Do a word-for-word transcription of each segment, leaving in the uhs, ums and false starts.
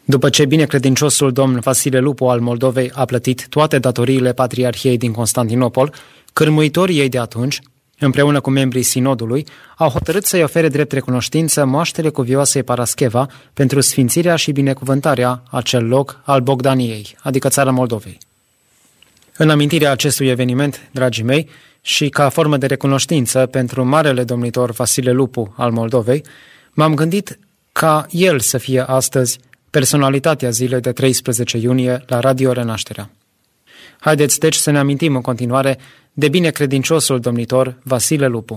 După ce binecredinciosul domn Vasile Lupu al Moldovei a plătit toate datoriile Patriarhiei din Constantinopol, cârmuitorii ei de atunci, împreună cu membrii sinodului, au hotărât să-i ofere drept recunoștință moaștele cuvioasei Parascheva pentru sfințirea și binecuvântarea acel loc al Bogdaniei, adică țara Moldovei. În amintirea acestui eveniment, dragii mei, și ca formă de recunoștință pentru marele domnitor Vasile Lupu al Moldovei, m-am gândit ca el să fie astăzi personalitatea zilei de treisprezece iunie la Radio Renașterea. Haideți deci să ne amintim în continuare de binecredinciosul domnitor Vasile Lupu.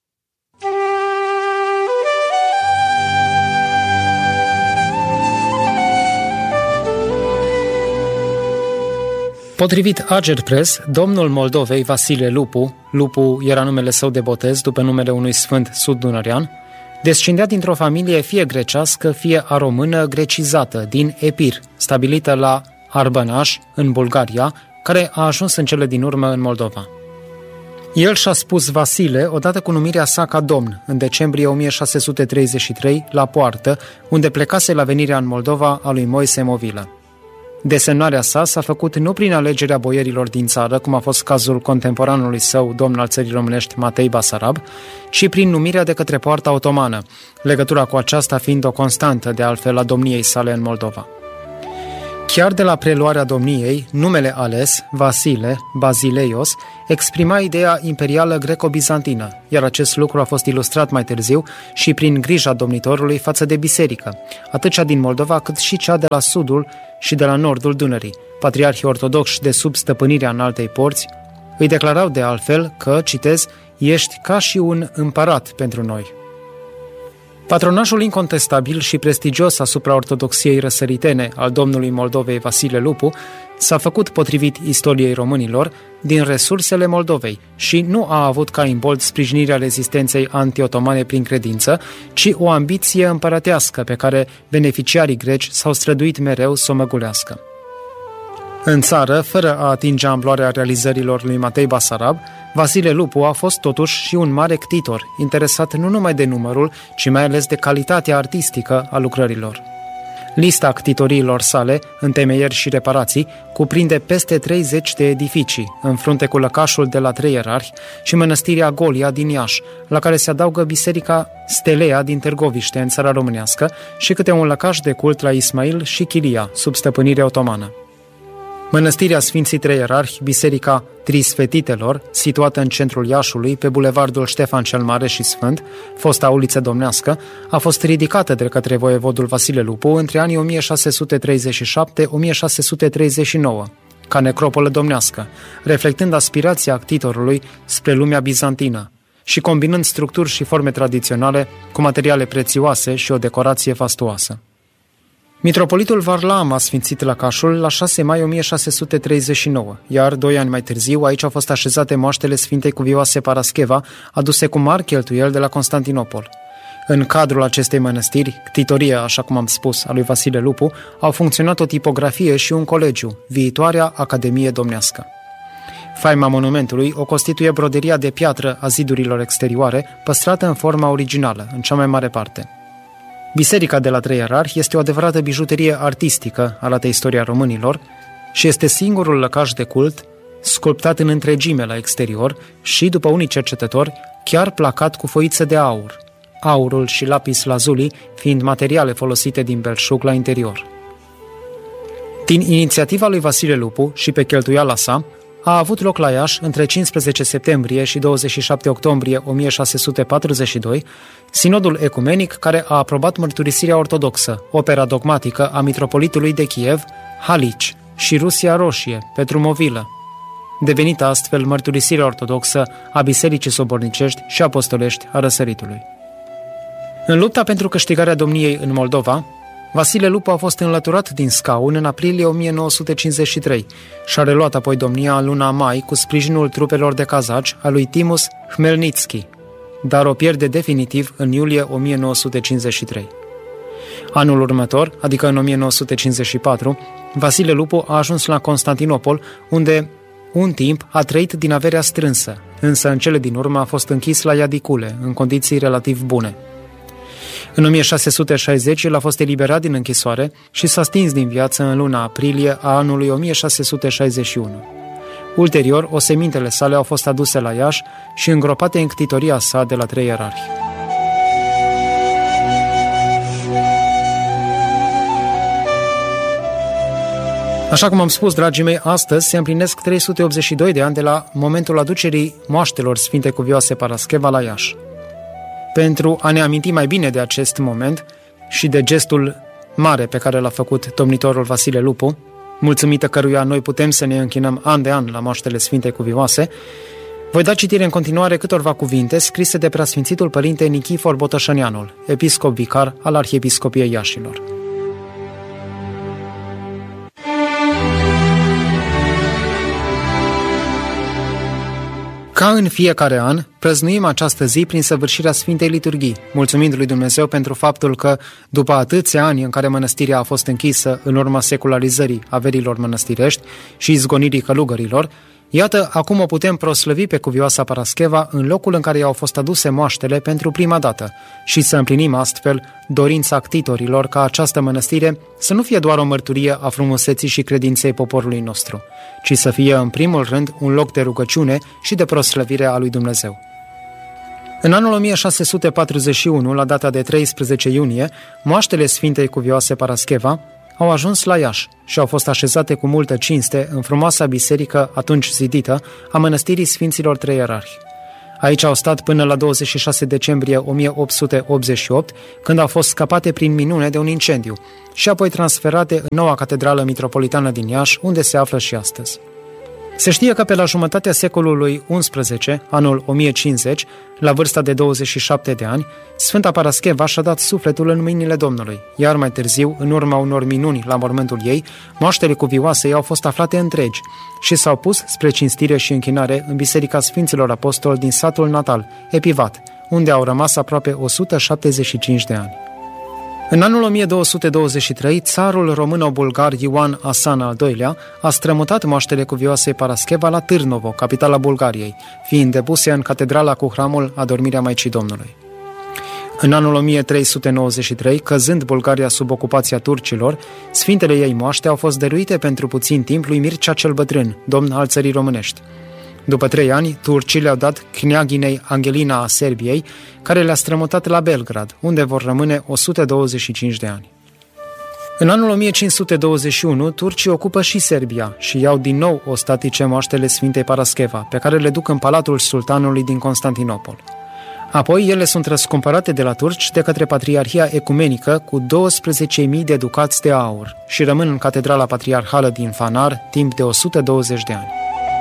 Potrivit Agerpres, domnul Moldovei Vasile Lupu, Lupu era numele său de botez după numele unui sfânt sud-dunărean, descindea dintr-o familie fie grecească, fie a română grecizată, din Epir, stabilită la Arbanaș, în Bulgaria, care a ajuns în cele din urmă în Moldova. El și-a spus Vasile odată cu numirea sa ca domn, în decembrie o mie șase sute treizeci și trei, la Poartă, unde plecase la venirea în Moldova a lui Moise Movilă. Desemnarea sa s-a făcut nu prin alegerea boierilor din țară, cum a fost cazul contemporanului său, domn al țării românești Matei Basarab, ci prin numirea de către Poarta Otomană, legătura cu aceasta fiind o constantă, de altfel, a domniei sale în Moldova. Chiar de la preluarea domniei, numele ales, Vasile, Bazileios, exprima ideea imperială greco-bizantină, iar acest lucru a fost ilustrat mai târziu și prin grija domnitorului față de biserică, atât cea din Moldova cât și cea de la sudul și de la nordul Dunării. Patriarhii ortodoxi de sub stăpânirea Înaltei Porți îi declarau de altfel că, citez, ești ca și un împărat pentru noi. Patronajul incontestabil și prestigios asupra ortodoxiei răsăritene al domnului Moldovei Vasile Lupu s-a făcut, potrivit istoriei românilor, din resursele Moldovei și nu a avut ca imbold sprijinirea rezistenței anti-otomane prin credință, ci o ambiție împărătească pe care beneficiarii greci s-au străduit mereu să o măgulească. În țară, fără a atinge amploarea realizărilor lui Matei Basarab, Vasile Lupu a fost totuși și un mare ctitor, interesat nu numai de numărul, ci mai ales de calitatea artistică a lucrărilor. Lista ctitoriilor sale, întemeieri și reparații, cuprinde peste treizeci de edificii, în frunte cu lăcașul de la Trei Ierarhi și mănăstirea Golia din Iași, la care se adaugă biserica Stelea din Târgoviște, în țara românească, și câte un lăcaș de cult la Ismail și Chilia, sub stăpânire otomană. Mănăstirea Sfinții Trei Ierarhi, biserica Trisfetitelor, situată în centrul Iașului, pe bulevardul Ștefan cel Mare și Sfânt, fosta uliță domnească, a fost ridicată de către voievodul Vasile Lupu între anii o mie șase sute treizeci și șapte - o mie șase sute treizeci și nouă, ca necropolă domnească, reflectând aspirația ctitorului spre lumea bizantină și combinând structuri și forme tradiționale cu materiale prețioase și o decorație fastuoasă. Mitropolitul Varlam a sfințit lăcașul la șase mai o mie șase sute treizeci și nouă, iar doi ani mai târziu aici au fost așezate moaștele Sfintei Cuvioase Parascheva, aduse cu mari cheltuieli de la Constantinopol. În cadrul acestei mănăstiri, ctitoria, așa cum am spus, a lui Vasile Lupu, au funcționat o tipografie și un colegiu, viitoarea Academie Domnească. Faima monumentului o constituie broderia de piatră a zidurilor exterioare, păstrată în forma originală, în cea mai mare parte. Biserica de la Trei Ierarhi este o adevărată bijuterie artistică, arată istoria românilor, și este singurul lăcaș de cult sculptat în întregime la exterior și, după unii cercetători, chiar placat cu foiță de aur, aurul și lapis lazuli fiind materiale folosite din belșug la interior. Din inițiativa lui Vasile Lupu și pe cheltuiala sa, a avut loc la Iași, între cincisprezece septembrie și douăzeci și șapte octombrie o mie șase sute patruzeci și doi, Sinodul Ecumenic care a aprobat mărturisirea ortodoxă, opera dogmatică a mitropolitului de Kiev, Halici, și Rusia Roșie, Petru Movilă, devenită astfel mărturisirea ortodoxă a Bisericii Sobornicești și Apostolești a Răsăritului. În lupta pentru câștigarea domniei în Moldova, Vasile Lupu a fost înlăturat din scaun în aprilie o mie nouă sute cincizeci și trei și a reluat apoi domnia în luna mai cu sprijinul trupelor de cazaci a lui Timus Hmelnitski, dar o pierde definitiv în iulie o mie nouă sute cincizeci și trei. Anul următor, adică în o mie nouă sute cincizeci și patru, Vasile Lupu a ajuns la Constantinopol, unde un timp a trăit din averea strânsă, însă în cele din urmă a fost închis la Iadicule, în condiții relativ bune. În o mie șase sute șaizeci, el a fost eliberat din închisoare și s-a stins din viață în luna aprilie a anului o mie șase sute șaizeci și unu. Ulterior, osemintele sale au fost aduse la Iași și îngropate în ctitoria sa de la trei ierarhi. Așa cum am spus, dragii mei, astăzi se împlinesc trei sute optzeci și doi de ani de la momentul aducerii moaștelor Sfintei Cuvioase Parascheva la Iași. Pentru a ne aminti mai bine de acest moment și de gestul mare pe care l-a făcut domnitorul Vasile Lupu, mulțumită căruia noi putem să ne închinăm an de an la moaștele Sfintei Cuvioase, voi da citire în continuare câtorva cuvinte scrise de preasfințitul părinte Nichifor Botoșăneanul, episcop vicar al Arhiepiscopiei Iașilor. Ca în fiecare an, prăznuim această zi prin săvârșirea Sfintei Liturghii, mulțumind lui Dumnezeu pentru faptul că, după atâția ani în care mănăstirea a fost închisă în urma secularizării averilor mănăstirești și izgonirii călugărilor, iată, acum o putem proslăvi pe Cuvioasa Parascheva în locul în care i-au fost aduse moaștele pentru prima dată și să împlinim astfel dorința ctitorilor ca această mănăstire să nu fie doar o mărturie a frumuseții și credinței poporului nostru, ci să fie în primul rând un loc de rugăciune și de proslăvire a lui Dumnezeu. În anul o mie șase sute patruzeci și unu, la data de treisprezece iunie, moaștele Sfintei Cuvioase Parascheva au ajuns la Iași și au fost așezate cu multă cinste în frumoasa biserică atunci zidită a mănăstirii Sfinților Trei Ierarhi. Aici au stat până la douăzeci și șase decembrie o mie opt sute optzeci și opt, când au fost scăpate prin minune de un incendiu și apoi transferate în noua catedrală mitropolitană din Iași, unde se află și astăzi. Se știe că pe la jumătatea secolului unsprezece, anul o mie cincizeci, la vârsta de douăzeci și șapte de ani, Sfânta Parascheva și-a dat sufletul în mâinile Domnului, iar mai târziu, în urma unor minuni la mormântul ei, moaștele cuvioase au fost aflate întregi și s-au pus spre cinstire și închinare în Biserica Sfinților Apostoli din satul natal, Epivat, unde au rămas aproape o sută șaptezeci și cinci de ani. În anul o mie două sute douăzeci și trei, țarul româno-bulgar Ioan Asan al doilea a strămutat moaștele Cuvioasei Parascheva la Târnovo, capitala Bulgariei, fiind depuse în catedrala cu hramul Adormirea Maicii Domnului. În anul o mie trei sute nouăzeci și trei, căzând Bulgaria sub ocupația turcilor, sfintele ei moaște au fost dăruite pentru puțin timp lui Mircea cel Bătrân, domn al țării românești. După trei ani, turcii le-au dat Kneaginei Angelina a Serbiei, care le-a strămutat la Belgrad, unde vor rămâne o sută douăzeci și cinci de ani. În anul o mie cinci sute douăzeci și unu, turcii ocupă și Serbia și iau din nou ostatice moaștele Sfintei Parascheva, pe care le duc în palatul sultanului din Constantinopol. Apoi, ele sunt răscumpărate de la turci de către Patriarhia Ecumenică cu douăsprezece mii de ducați de aur și rămân în Catedrala Patriarhală din Fanar timp de o sută douăzeci de ani.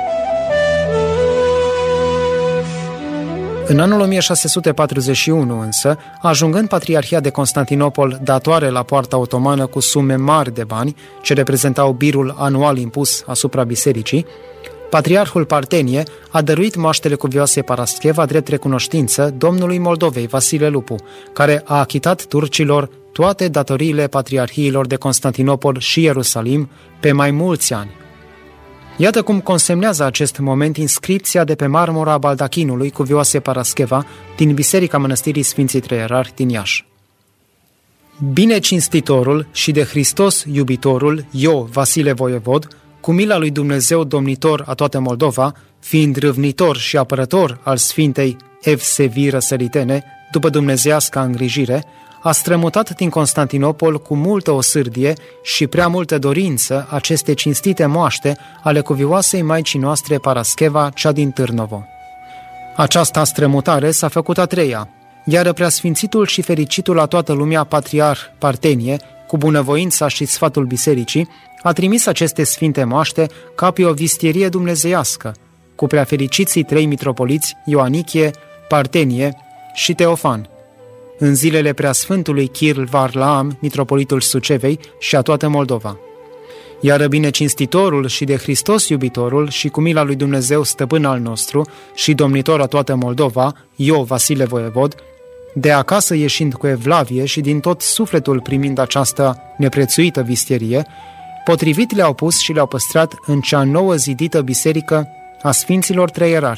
În anul o mie șase sute patruzeci și unu însă, ajungând Patriarhia de Constantinopol datoare la poarta otomană cu sume mari de bani, ce reprezentau birul anual impus asupra bisericii, Patriarhul Partenie a dăruit moaștele Cuvioasei Parascheva drept recunoștință domnului Moldovei, Vasile Lupu, care a achitat turcilor toate datoriile patriarhiilor de Constantinopol și Ierusalim pe mai mulți ani. Iată cum consemnează acest moment inscripția de pe marmura baldachinului Cuvioasei Parascheva din Biserica Mănăstirii Sfinții Trei Ierarhi din Iași. Binecinstitorul și de Hristos iubitorul, eu, Vasile Voievod, cu mila lui Dumnezeu domnitor a toată Moldova, fiind râvnitor și apărător al Sfintei Evsevii Răsăritene, după dumnezeiasca îngrijire, a strămutat din Constantinopol cu multă osârdie și prea multă dorință aceste cinstite moaște ale cuvioasei Maicii noastre Parascheva, cea din Târnovo. Această strămutare s-a făcut a treia, iar preasfințitul și fericitul a toată lumea Patriarh Partenie, cu bunăvoința și sfatul bisericii, a trimis aceste sfinte moaște ca pe o vistierie dumnezeiască, cu preafericiții trei mitropoliți Ioanichie, Partenie și Teofan, în zilele preasfântului Kirl Varlaam, mitropolitul Sucevei și a toată Moldova. Iar binecinstitorul și de Hristos iubitorul și cu mila lui Dumnezeu stăpân al nostru și domnitor a toată Moldova, eu, Vasile Voievod, de acasă ieșind cu evlavie și din tot sufletul primind această neprețuită vistierie, potrivit le-au pus și le-au păstrat în cea nouă zidită biserică a Sfinților Trei Ierarhi,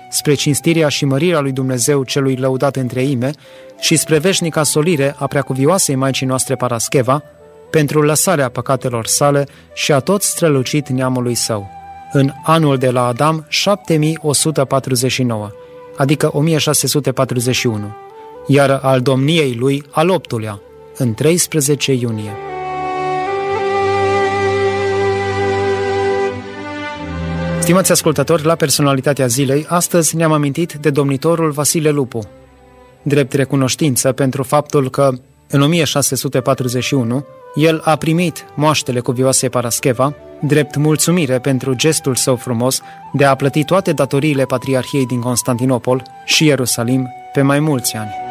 spre cinstirea și mărirea lui Dumnezeu celui lăudat în treime și spre veșnica solire a preacuvioasei Maicii noastre Parascheva, pentru lăsarea păcatelor sale și a tot strălucit neamului său. În anul de la Adam, șapte mii o sută patruzeci și nouă, adică o mie șase sute patruzeci și unu, iar al domniei lui al optulea, în treisprezece iunie. Stimați ascultători, la Personalitatea Zilei, astăzi ne-am amintit de domnitorul Vasile Lupu. Drept recunoștință pentru faptul că, în o mie șase sute patruzeci și unu, el a primit moaștele cuvioasei Parascheva, drept mulțumire pentru gestul său frumos de a plăti toate datoriile Patriarhiei din Constantinopol și Ierusalim pe mai mulți ani.